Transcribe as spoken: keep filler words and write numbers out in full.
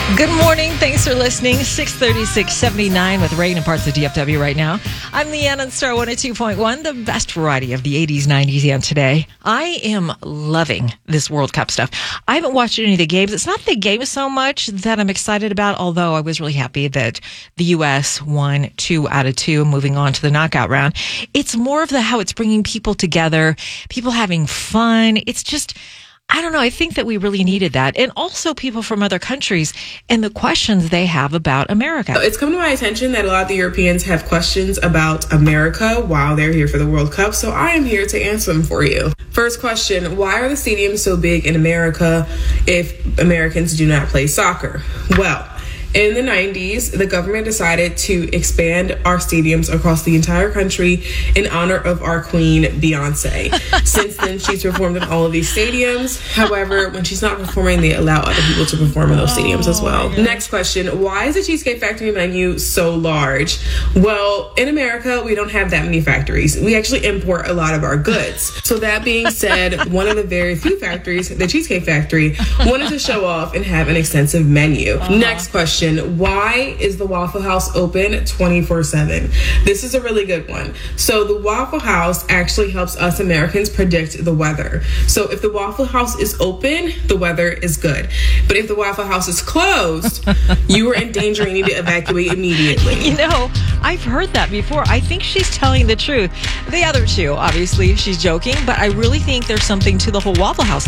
Good morning. Thanks for listening. six thirty-six seventy-nine with rain in parts of D F W right now. I'm Leanne on Star one oh two point one, the best variety of the eighties, nineties, and today. I am loving this World Cup stuff. I haven't watched any of the games. It's not the game so much that I'm excited about, although I was really happy that the U S won two out of two, moving on to the knockout round. It's more of the how it's bringing people together, people having fun. It's just... I don't know. I think that we really needed that. And also people from other countries and the questions they have about America. It's come to my attention that a lot of the Europeans have questions about America while they're here for the World Cup. So I am here to answer them for you. First question, why are the stadiums so big in America if Americans do not play soccer? Well, in the nineties, the government decided to expand our stadiums across the entire country in honor of our queen, Beyonce. Since then, she's performed in all of these stadiums. However, when she's not performing, they allow other people to perform in those stadiums as well. Next question, why is the Cheesecake Factory menu so large? Well, in America, we don't have that many factories. We actually import a lot of our goods. So that being said, one of the very few factories, the Cheesecake Factory, wanted to show off and have an extensive menu. Uh-huh. Next question. Why is the Waffle House open twenty-four seven? This is a really good one. So the Waffle House actually helps us Americans predict the weather. So if the Waffle House is open, the weather is good. But if the Waffle House is closed, you are in danger and need to evacuate immediately. You know, I've heard that before. I think she's telling the truth. The other two, obviously, she's joking, but I really think there's something to the whole Waffle House